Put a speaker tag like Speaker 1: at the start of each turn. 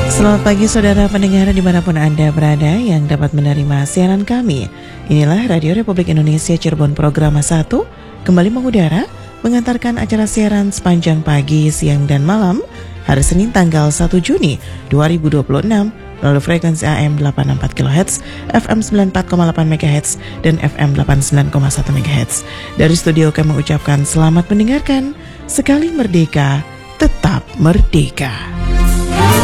Speaker 1: Selamat pagi saudara pendengar dimanapun Anda berada yang dapat menerima siaran kami. Inilah Radio Republik Indonesia Cirebon Programa 1 kembali mengudara mengantarkan acara siaran sepanjang pagi, siang dan malam hari Senin tanggal 1 Juni 2026 melalui frekuensi AM 84 kHz, FM 94,8 MHz dan FM 89,1 MHz. Dari studio kami mengucapkan selamat mendengarkan. Sekali merdeka, tetap merdeka.